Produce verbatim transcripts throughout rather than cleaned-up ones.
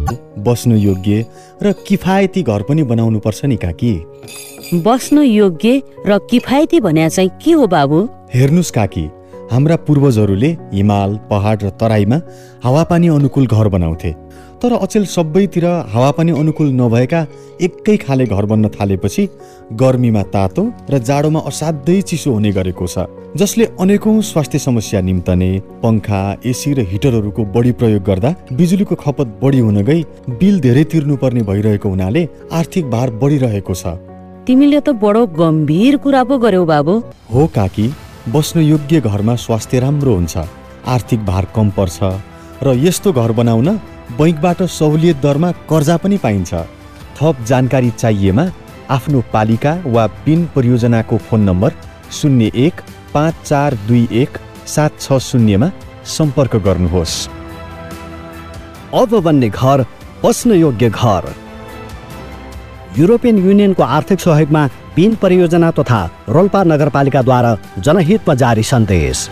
बस्नु योग्य र किफायती घर पनि बनाउनु पर्छ नि काकी। बस्नु योग्य र किफायती भन्या चाहिँ के हो बाबु? हेर्नुस् काकी, हाम्रा पूर्वजहरूले हिमाल, पहाड र तराईमा हावापानी अनुकूल घर बनाउँथे। तर अचेल सबैतिर हावापानी अनुकूल नभएका एकै खाले घर बन्न थालेपछि गर्मीमा तातो र जाडोमा असाध्यै चिसो हुने गरेको छ, जसले अनेकौं स्वास्थ्य समस्या निम्तने। पंखा, एसी र हिटरहरूको बढी प्रयोग गर्दा बिजुलीको खपत बढी हुन गई बिल धेरै तिर्नुपर्ने भइरहेको हुनाले आर्थिक भार बढिरहेको छ। तिमीले त बडो गम्भीर कुरा पो गर्यौ बाबु। हो काकी, बस्नु योग्य घरमा स्वास्थ्य राम्रो हुन्छ, आर्थिक भार कम पर्छ र यस्तो घर बनाउन बैंकबाट सहुलियत दरमा कर्जा पनि पाइन्छ। थप जानकारी चाहिएमा आफ्नो पालिका वा पिन परियोजनाको फोन नम्बर शून्य एक पाँच चार दुई एक सात छ शून्यमा सम्पर्क गर्नुहोस्। अब बन्ने घर बस्न योग्य घर। युरोपियन युनियनको आर्थिक सहयोगमा पिन परियोजना तथा रोल्पा नगरपालिकाद्वारा जनहितमा जारी सन्देश।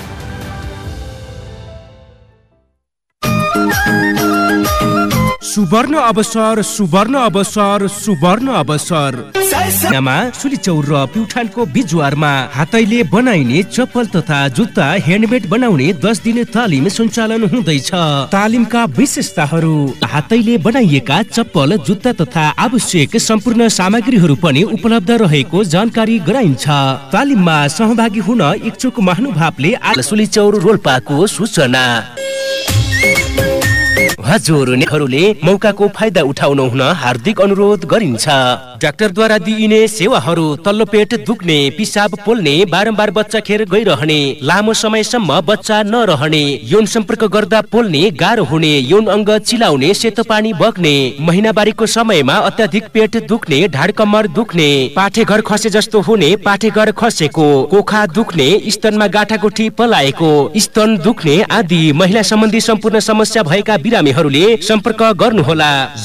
सुवर्ण अवसर, सुवर्ण अवसर, सुवर्ण अवसर नमा सुलिचौर र प्युठानको बिजुवारमा हातैले बनाइने चप्पल तथा जुत्ता ह्यान्डमेड बनाउने दस दिने तालिम सञ्चालन हुँदैछ। तालिमका विशेषताहरू: हातैले बनाइएका चप्पल, जुत्ता तथा आवश्यक सम्पूर्ण सामग्रीहरू पनि उपलब्ध रहेको जानकारी गराइन्छ। तालिममा सहभागी हुन इच्छुक महानुभावले सुलिचौर रोल्पाको सूचना। हजुरहरूले मौकाको फाइदा उठाउनु हुन हार्दिक अनुरोध गरिन्छ। डाक्टरद्वारा दिइने सेवाहरू: तल्लो पेट दुख्ने, पिसाब पोल्ने, बारम्बार बच्चा खेर गइरहने, लामो समयसम्म बच्चा नरहने, यौन सम्पर्क गर्दा पोल्ने गाह्रो हुने, यौन अङ्ग चिलाउने, सेतो पानी बग्ने, महिनावारीको समयमा अत्याधिक पेट दुख्ने, ढाड कम्मर दुख्ने, पाठेघर खसे जस्तो हुने, पाठेघर खसेको, कोखा दुख्ने, स्तनमा गाँठागुठी पलाएको, स्तन दुख्ने आदि महिला सम्बन्धी सम्पूर्ण समस्या भएका बिरामीहरूले सम्पर्क गर्नुहोला।